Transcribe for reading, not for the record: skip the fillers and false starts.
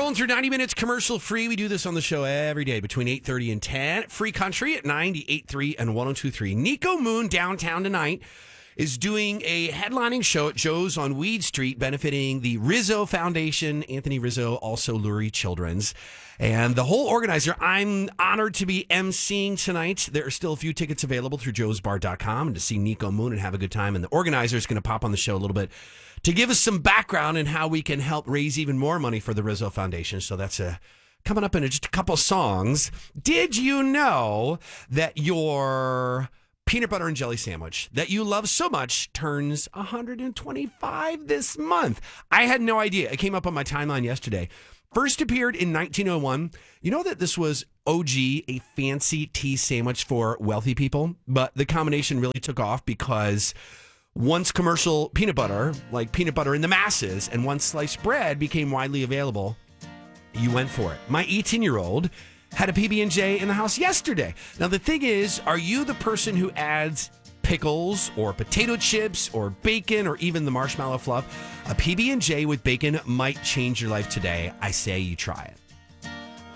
rolling through 90 minutes commercial free. We do this on the show every day between 8:30 and 10. Free Country at 98.3 and 102.3. Nico Moon downtown tonight is doing a headlining show at Joe's on Weed Street benefiting the Rizzo Foundation, Anthony Rizzo, also Lurie Children's. And the whole organizer, I'm honored to be emceeing tonight. There are still a few tickets available through joesbar.com and to see Nico Moon and have a good time. And the organizer is going to pop on the show a little bit to give us some background and how we can help raise even more money for the Rizzo Foundation. So that's coming up in just a couple songs. Did you know that your peanut butter and jelly sandwich that you love so much turns 125 this month? I had no idea. It came up on my timeline yesterday. First appeared in 1901. You know that this was OG, a fancy tea sandwich for wealthy people, but the combination really took off because once commercial peanut butter, like peanut butter in the masses, and once sliced bread became widely available, you went for it. My 18-year-old had a PB&J in the house yesterday. Now, the thing is, are you the person who adds pickles or potato chips or bacon or even the marshmallow fluff? A PB&J with bacon might change your life today. I say you try it.